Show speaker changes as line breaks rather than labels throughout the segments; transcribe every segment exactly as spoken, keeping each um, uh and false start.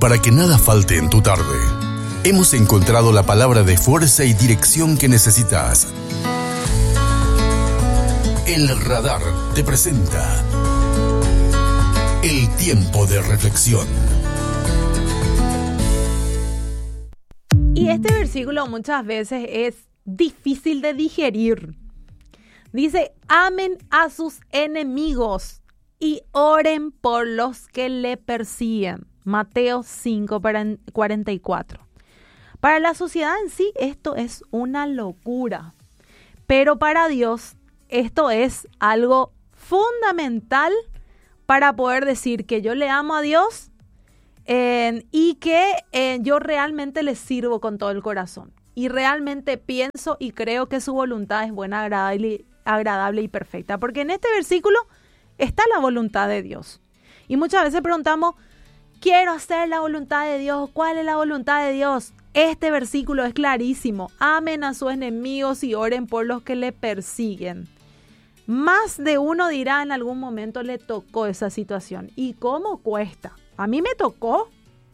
para que nada falte en tu tarde. Hemos encontrado la palabra de fuerza y dirección que necesitas. El Radar te presenta el tiempo de reflexión.
Y este versículo muchas veces es difícil de digerir. Dice, amen a sus enemigos y oren por los que le persiguen. Mateo cinco, cuarenta y cuatro. Para la sociedad en sí esto es una locura, pero para Dios esto es algo fundamental para poder decir que yo le amo a Dios eh, y que eh, yo realmente le sirvo con todo el corazón. Y realmente pienso y creo que su voluntad es buena, agradable, agradable y perfecta. Porque en este versículo está la voluntad de Dios. Y muchas veces preguntamos, quiero hacer la voluntad de Dios. ¿Cuál es la voluntad de Dios? Este versículo es clarísimo. Amen a sus enemigos y oren por los que le persiguen. Más de uno dirá en algún momento le tocó esa situación. ¿Y cómo cuesta? A mí me tocó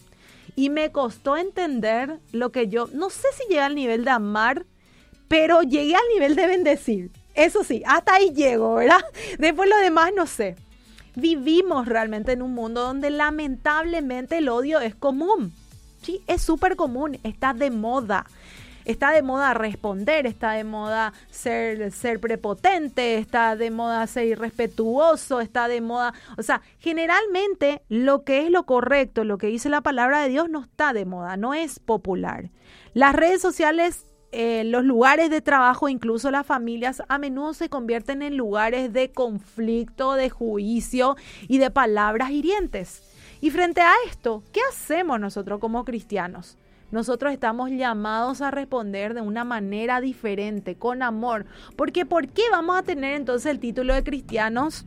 y me costó entender lo que yo, no sé si llegué al nivel de amar, pero llegué al nivel de bendecir. Eso sí, hasta ahí llego, ¿verdad? Después lo demás no sé. Vivimos realmente en un mundo donde lamentablemente el odio es común. Sí, es súper común, está de moda. Está de moda responder, está de moda ser, ser prepotente, está de moda ser irrespetuoso, está de moda... O sea, generalmente lo que es lo correcto, lo que dice la palabra de Dios no está de moda, no es popular. Las redes sociales, eh, los lugares de trabajo, incluso las familias, a menudo se convierten en lugares de conflicto, de juicio y de palabras hirientes. Y frente a esto, ¿qué hacemos nosotros como cristianos? Nosotros estamos llamados a responder de una manera diferente, con amor. Porque ¿por qué vamos a tener entonces el título de cristianos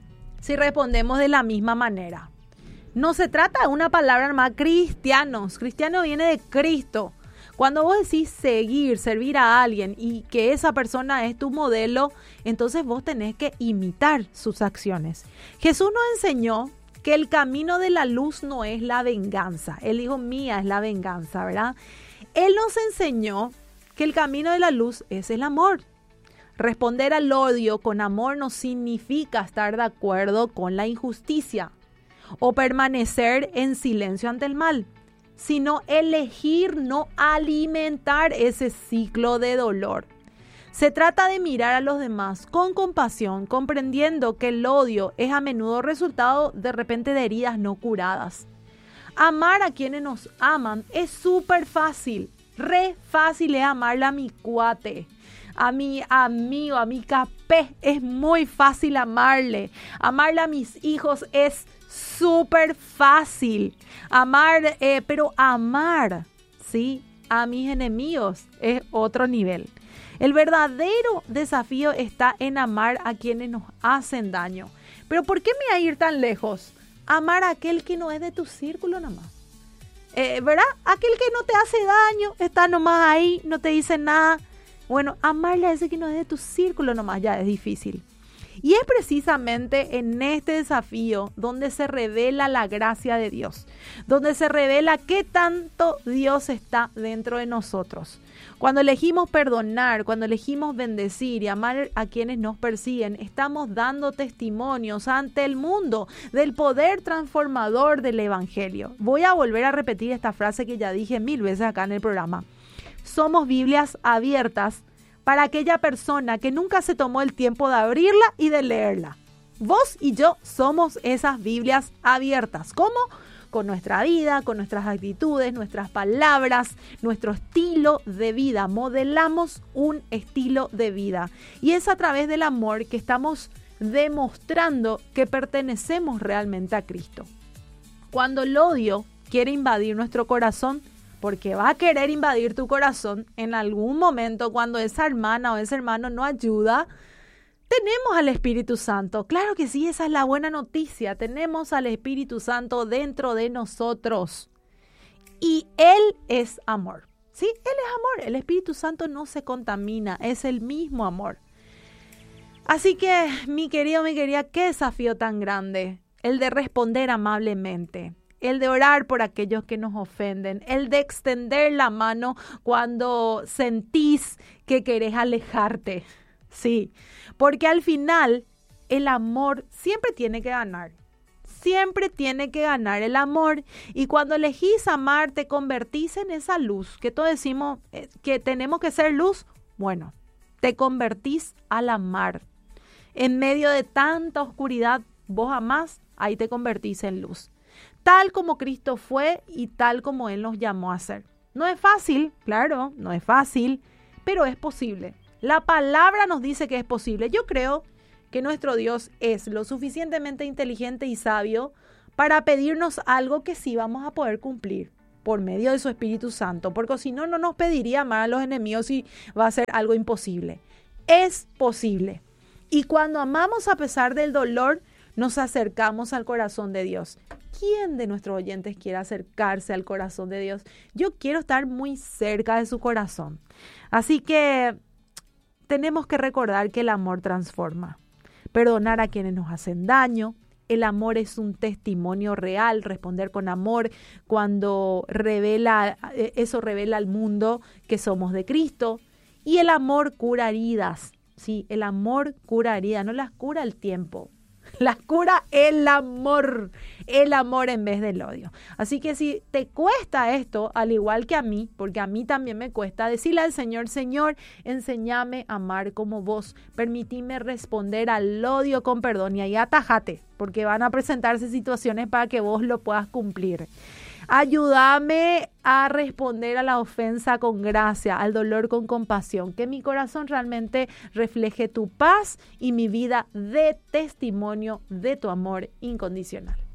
si respondemos de la misma manera? No se trata de una palabra más, cristianos. Cristiano viene de Cristo. Cuando vos decís seguir, servir a alguien y que esa persona es tu modelo, entonces vos tenés que imitar sus acciones. Jesús nos enseñó que el camino de la luz no es la venganza. Él dijo, mía es la venganza, ¿verdad? Él nos enseñó que el camino de la luz es el amor. Responder al odio con amor no significa estar de acuerdo con la injusticia o permanecer en silencio ante el mal, sino elegir no alimentar ese ciclo de dolor. Se trata de mirar a los demás con compasión, comprendiendo que el odio es a menudo resultado de repente de heridas no curadas. Amar a quienes nos aman es súper fácil, re fácil es amarle a mi cuate, a mi amigo, a mi capé, es muy fácil amarle. Amarle a mis hijos es súper fácil, amar, eh, pero amar, ¿sí?, a mis enemigos es otro nivel. El verdadero desafío está en amar a quienes nos hacen daño. Pero ¿por qué me voy a ir tan lejos? Amar a aquel que no es de tu círculo nomás. Eh, ¿Verdad? Aquel que no te hace daño, está nomás ahí, no te dice nada. Bueno, amarle a ese que no es de tu círculo nomás ya es difícil. Y es precisamente en este desafío donde se revela la gracia de Dios, donde se revela qué tanto Dios está dentro de nosotros. Cuando elegimos perdonar, cuando elegimos bendecir y amar a quienes nos persiguen, estamos dando testimonios ante el mundo del poder transformador del Evangelio. Voy a volver a repetir esta frase que ya dije mil veces acá en el programa. Somos Biblias abiertas para aquella persona que nunca se tomó el tiempo de abrirla y de leerla. Vos y yo somos esas Biblias abiertas. ¿Cómo? Con nuestra vida, con nuestras actitudes, nuestras palabras, nuestro estilo de vida. Modelamos un estilo de vida. Y es a través del amor que estamos demostrando que pertenecemos realmente a Cristo. Cuando el odio quiere invadir nuestro corazón, porque va a querer invadir tu corazón en algún momento cuando esa hermana o ese hermano no ayuda, tenemos al Espíritu Santo. Claro que sí, esa es la buena noticia. Tenemos al Espíritu Santo dentro de nosotros. Y Él es amor. ¿Sí? Él es amor. El Espíritu Santo no se contamina. Es el mismo amor. Así que, mi querido, mi querida, qué desafío tan grande. El de responder amablemente. el de orar por aquellos que nos ofenden, el de extender la mano cuando sentís que querés alejarte. Sí, porque al final el amor siempre tiene que ganar. Siempre tiene que ganar el amor. Y cuando elegís amar, te convertís en esa luz. Que todos decimos eh, que tenemos que ser luz. Bueno, te convertís al amar. En medio de tanta oscuridad, vos amás, ahí te convertís en luz. Tal como Cristo fue y tal como Él nos llamó a ser. No es fácil, claro, no es fácil, pero es posible. La palabra nos dice que es posible. Yo creo que nuestro Dios es lo suficientemente inteligente y sabio para pedirnos algo que sí vamos a poder cumplir por medio de su Espíritu Santo, porque si no, no nos pediría amar a los enemigos y va a ser algo imposible. Es posible. Y cuando amamos a pesar del dolor, nos acercamos al corazón de Dios. ¿Quién de nuestros oyentes quiere acercarse al corazón de Dios? Yo quiero estar muy cerca de su corazón. Así que tenemos que recordar que el amor transforma. Perdonar a quienes nos hacen daño. El amor es un testimonio real. Responder con amor cuando revela, eso revela al mundo que somos de Cristo. Y el amor cura heridas. Sí, el amor cura heridas. No las cura el tiempo. Las cura el amor, el amor en vez del odio. Así que si te cuesta esto, al igual que a mí, porque a mí también me cuesta, decirle al Señor, Señor, enséñame a amar como vos, permitime responder al odio con perdón y ahí atajate, porque van a presentarse situaciones para que vos lo puedas cumplir. Ayúdame a responder a la ofensa con gracia, al dolor con compasión, que mi corazón realmente refleje tu paz y mi vida de testimonio de tu amor incondicional.